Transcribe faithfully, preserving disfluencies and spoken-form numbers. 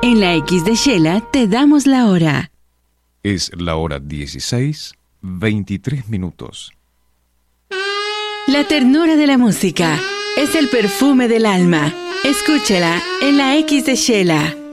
En la X de Shela te damos la hora. Es la hora dieciséis, veintitrés minutos. La ternura de la música es el perfume del alma. Escúchela en la X de Shela.